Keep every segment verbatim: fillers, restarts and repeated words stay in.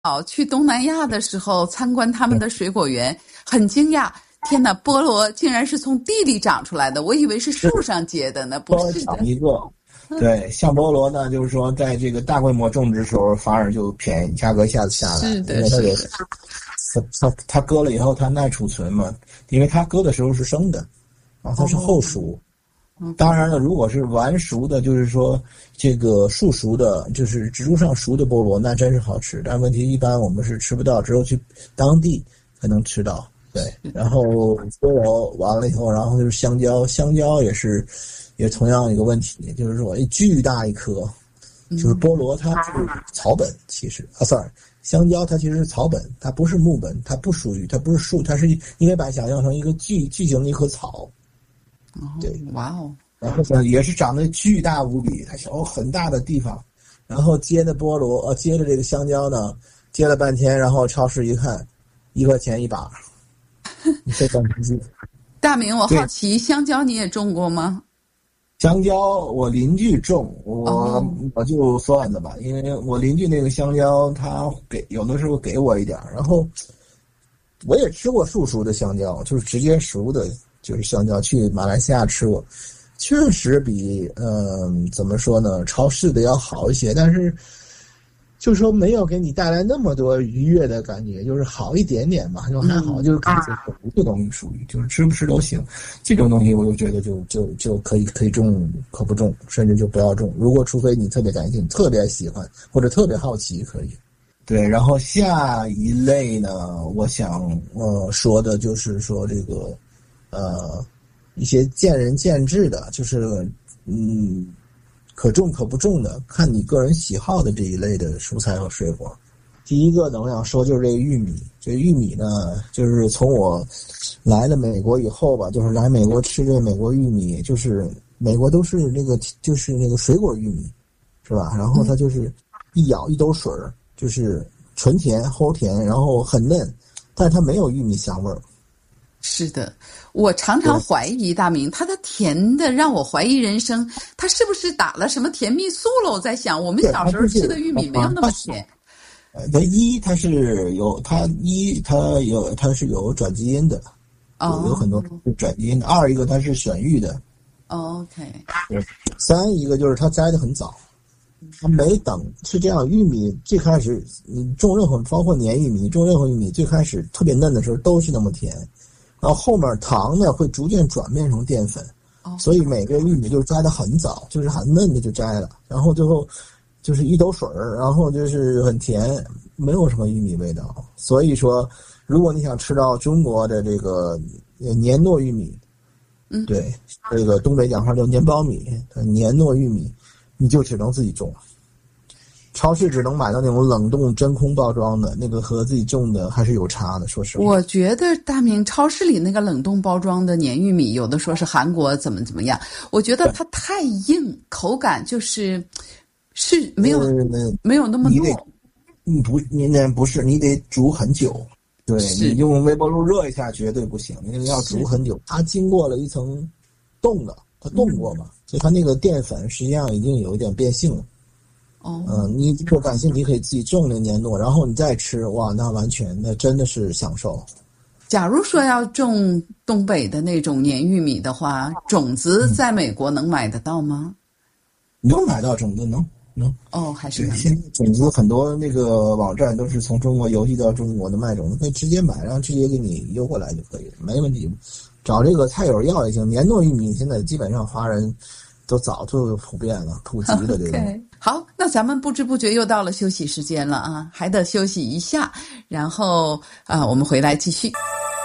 去东南亚的时候参观他们的水果园，很惊讶，天哪，菠萝竟然是从地里长出来的，我以为是树上结的呢，不是的。 一个，对，像菠萝呢，就是说在这个大规模种植的时候，反而就便宜，价格一下子下来。 是的，是的。 它它它割了以后，它耐储存嘛，因为它割的时候是生的，然后它是后熟。哦、当然了，如果是完熟的，就是说这个树熟的，就是植株上熟的菠萝，那真是好吃。但问题一般我们是吃不到，只有去当地才能吃到。对，然后菠萝完了以后，然后就是香蕉，香蕉也是也同样一个问题，就是说巨大一颗，就是菠萝它是草本，其实啊 ，sorry， 香蕉它其实是草本，它不是木本，它不属于，它不是树，它是应该把它想象成一个巨巨型的一棵草。对， 哇哦， 然后呢，也是长得巨大无比，它有很大的地方，然后接的菠萝，呃，接的这个香蕉呢，接了半天，然后超市一看，一块钱一把，你这干不住。 大明，我好奇，香蕉你也种过吗？ 香蕉我邻居种，我、哦、我就算了吧，因为我邻居那个香蕉，他给有的时候给我一点，然后我也吃过树熟的香蕉，就是直接熟的。就是香蕉，去马来西亚吃过，确实比嗯、呃、怎么说呢，超市的要好一些，但是就是说没有给你带来那么多愉悦的感觉，就是好一点点吧，就还好，就是感觉这个东西属于就是吃不吃都行，这种东西我就觉得就就就可以可以种可不种，甚至就不要种，如果除非你特别感兴趣、特别喜欢或者特别好奇可以。对，然后下一类呢，我想呃说的就是说这个。呃，一些见仁见智的，就是嗯，可种可不种的，看你个人喜好的这一类的蔬菜和水果。第一个呢，我想说就是这个玉米。这玉米呢，就是从我来了美国以后吧，就是来美国吃这美国玉米，就是美国都是那个就是那个水果玉米，是吧？然后它就是一咬一兜水儿，就是纯甜齁甜，然后很嫩，但是它没有玉米香味儿。 是的，我常常怀疑大明，它的甜的让我怀疑人生，它是不是打了什么甜蜜素了？我在想，我们小时候吃的玉米没有那么甜。 呃，它一它是有它一它有它是有转基因的，有有很多转基因的。二一个它是选育的。 哦、OK。 三一个就是它摘得很早，它没等是这样。玉米最开始你种任何包括黏玉米，种任何玉米最开始特别嫩的时候都是那么甜。然后后面糖呢会逐渐转变成淀粉，所以每个玉米就是摘得很早，就是很嫩的就摘了，然后最后就是一兜水儿，然后就是很甜，没有什么玉米味道。所以说，如果你想吃到中国的这个黏糯玉米， 嗯， 对，这个东北讲话叫黏苞米，黏糯玉米，你就只能自己种。超市只能买到那种冷冻真空包装的，那个和自己种的还是有差的，说实话。 我觉得大明超市里那个冷冻包装的黏玉米，有的说是韩国怎么怎么样，我觉得它太硬，口感就是是没有、呃、没有那么糯。 你不，你那不是，你得煮很久。对，你用微波炉热一下绝对不行，你要煮很久。它经过了一层冻的，它冻过嘛，嗯、所以它那个淀粉实际上已经有一点变性了。 哦， 嗯，你如果感兴趣，你可以自己种那黏糯，然后你再吃，哇，那完全，那真的是享受。 假如说要种东北的那种黏玉米的话，种子在美国能买得到吗？ 能买到种子，能能。 哦，还是能。 现在种子很多那个网站都是从中国邮寄到中国的卖种子，可以直接买，然后直接给你邮过来就可以了，没问题。找这个菜友要也行。黏糯玉米现在基本上华人都早就普遍了，普及了这个。 Okay. 好，那咱们不知不觉又到了休息时间了啊，还得休息一下，然后啊，我们回来继续。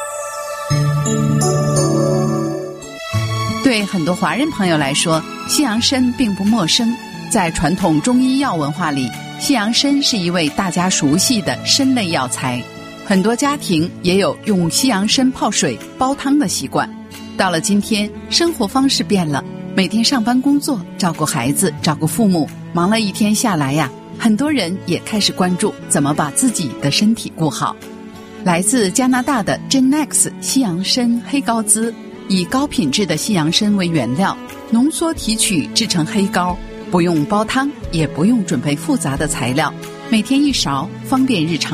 对很多华人朋友来说，西洋参并不陌生。在传统中医药文化里，西洋参是一味大家熟悉的参类药材，很多家庭也有用西洋参泡水煲汤的习惯。到了今天，生活方式变了，每天上班工作，照顾孩子，照顾父母，忙了一天下来呀，很多人也开始关注怎么把自己的身体顾好。来自加拿大的 Genex 西洋参黑膏滋，以高品质的西洋参为原料，浓缩提取制成黑膏，不用煲汤，也不用准备复杂的材料， 每天一勺，方便日常。